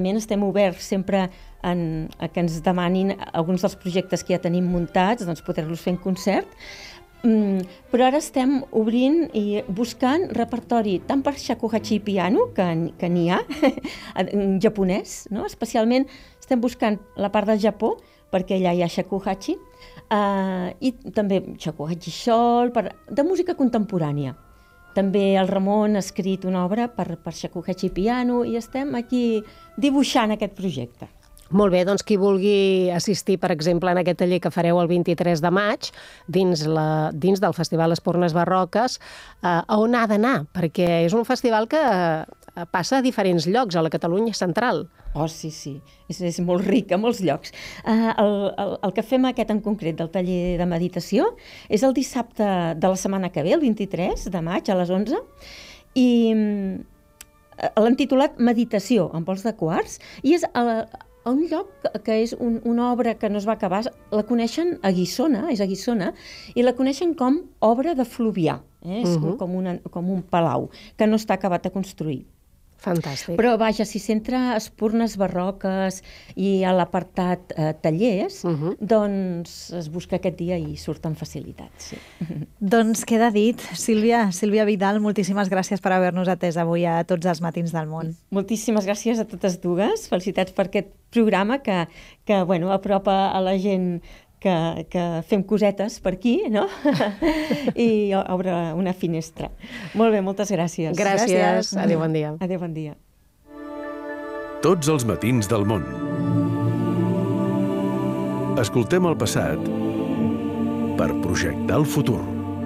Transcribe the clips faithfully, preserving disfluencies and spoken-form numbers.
evidentment estem oberts sempre en, a que ens demanin alguns dels projectes que ja tenim muntats, doncs poder-los fer en concert. Mm, però ara estem obrint i buscant repertori tant per shakuhachi i piano, que, que n'hi ha, en japonès, no? Especialment estem buscant la part del Japó, perquè allà hi ha shakuhachi, uh, i també shakuhachi sol, per, de música contemporània. També el Ramon ha escrit una obra per, per shakuhachi piano i estem aquí dibuixant aquest projecte. Molt bé, doncs qui vulgui assistir, per exemple, en aquest taller que fareu el vint-i-tres de maig, dins, la, dins del Festival Espurnes Barroques, eh, on ha d'anar? Perquè és un festival que eh, passa a diferents llocs, a la Catalunya central. Oh, sí, sí, és, és molt ric a molts llocs. Uh, el, el, el que fem aquest en concret del taller de meditació és el dissabte de la setmana que ve, el vint-i-tres de maig a les onze, i uh, l'han titulat Meditació en pols de quarts, i és a, a un lloc que és un, una obra que no es va acabar, la coneixen a Guissona, és a Guissona, i la coneixen com obra de Fluvià, eh? És uh-huh. com, una, com un palau que no està acabat de construir. Fantàstic. Però, vaja, si s'entra a Espurnes Barroques i a l'apartat eh, tallers, uh-huh. doncs es busca aquest dia i surten facilitats. Sí. Doncs queda dit. Sílvia, Sílvia Vidal, moltíssimes gràcies per haver-nos atès avui a Tots els matins del món. Moltíssimes gràcies a totes dues. Felicitats per aquest programa que, que bueno, apropa a la gent que, que fem cosetes per aquí, no? I obre una finestra. Molt bé, moltes gràcies. Gràcies. gràcies. Adéu, bon dia. Adéu, bon dia. Tots els matins del món. Escoltem el passat per projectar el futur.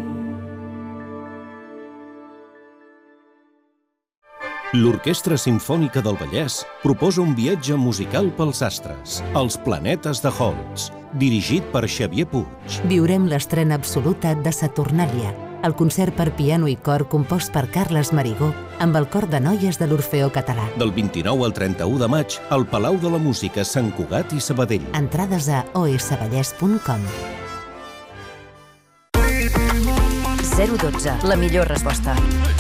L'Orquestra Simfònica del Vallès proposa un viatge musical pels astres, Els planetes de Holtz, dirigit per Xavier Puig. Viurem l'estrena absoluta de Saturnàlia, el concert per piano i cor compost per Carles Marigó amb el cor de noies de l'Orfeó Català. Del vint-i-nou al trenta-u de maig, al Palau de la Música Sant Cugat i Sabadell. Entrades a o s vallès punt com. zero dotze, la millor resposta.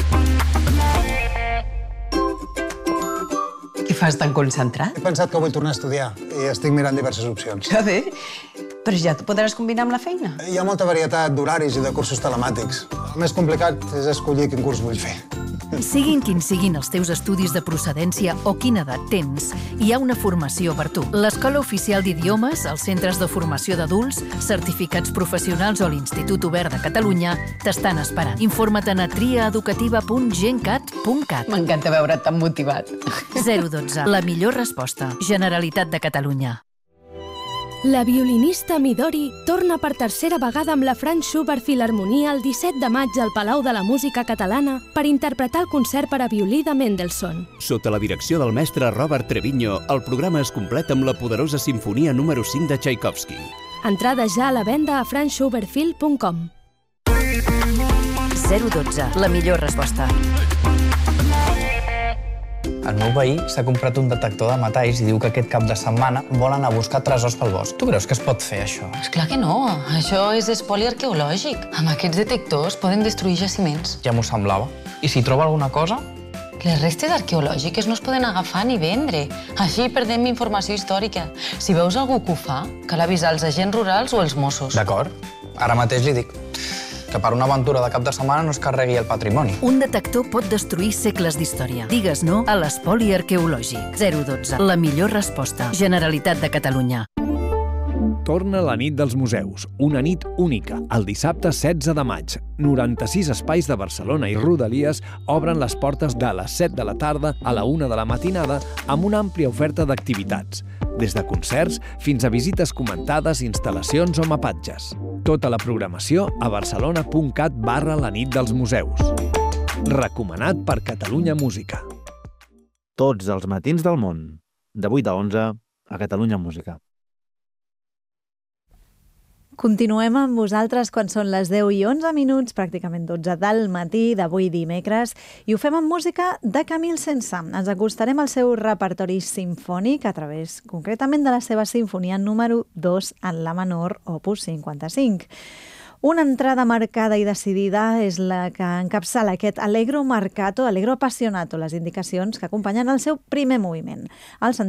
Què fas tan concentrat? He pensat que vull tornar a estudiar i estic mirant diverses opcions. A veure, però ja t'ho podràs combinar amb la feina. Hi ha molta varietat d'horaris i de cursos telemàtics. El més complicat és escollir quin curs vull fer. Siguin quins siguin els teus estudis de procedència o quina edat tens, hi ha una formació per tu. L'Escola Oficial d'Idiomes, els centres de formació d'adults, certificats professionals o l'Institut Obert de Catalunya t'estan esperant. Informa't a triaeducativa punt gencat punt cat. M'encanta veure't tan motivat. zero dotze, la millor resposta. Generalitat de Catalunya. La violinista Midori torna per tercera vegada amb la Franz Schubert Filharmonia el disset de maig al Palau de la Música Catalana per interpretar el concert per a violí de Mendelssohn. Sota la direcció del mestre Robert Treviño, el programa es completa amb la poderosa sinfonia número cinc de Tchaikovsky. Entrades ja a la venda a franz schubert fil punt com. zero dotze, la millor resposta. El meu veí s'ha comprat un detector de metalls i diu que aquest cap de setmana vol anar a buscar tresors pel bosc. Tu creus que es pot fer, això? Esclar que no. Això és espoli arqueològic. Amb aquests detectors poden destruir jaciments. Ja m'ho semblava. I si troba alguna cosa? Les restes arqueològiques no es poden agafar ni vendre. Així perdem informació històrica. Si veus algú que ho fa, cal avisar els agents rurals o els Mossos. D'acord. Ara mateix li dic que per una aventura de cap de setmana no es carregui el patrimoni. Un detector pot destruir segles d'història. Digues no a l'espoli arqueològic. zero dotze, la millor resposta. Generalitat de Catalunya. Torna la nit dels museus, una nit única, el dissabte setze de maig. noranta-sis espais de Barcelona i Rodalies obren les portes de les set de la tarda a la una de la matinada amb una àmplia oferta d'activitats, des de concerts fins a visites comentades, instal·lacions o mapatges. Tota la programació a barcelona punt cat barra la nit dels museus. Recomanat per Catalunya Música. Tots els matins del món, de vuit a onze, a Catalunya Música. Continuem amb vosaltres quan són les deu i onze minuts, pràcticament dotze del matí d'avui dimecres, i ho fem amb música de Camille Saint-Saëns. Ens acostarem al seu repertori simfònic a través, concretament, de la seva sinfonia número dos en la menor, opus cinquanta-cinc. Una entrada marcada i decidida és la que encapçala aquest Allegro marcato, Allegro appassionato, les indicacions que acompanyen el seu primer moviment. El